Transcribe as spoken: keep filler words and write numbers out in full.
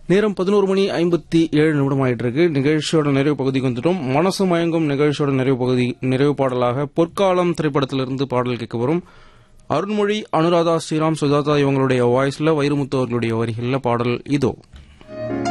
நேரம் பதினோரு மணி ஐம்பத்தி ஏழு நிமிடம் ஆயிட்டு இருக்கு. நிகழ்ச்சியோட நிறைவு பகுதிக்கு வந்துட்டோம். மனசு மயங்கும் நிகழ்ச்சியோட நிறைவு பகுதி நிறைவு பாடலாக பொற்காலம் திரைப்படத்திலிருந்து பாடல் கேட்க வரும். அருண்மொழி, அனுராதா ஸ்ரீராம், சுஜாதா இவங்களுடைய வாய்ஸ்ல வைரமுத்து அவர்களுடைய வரிகளில் பாடல் இதோ.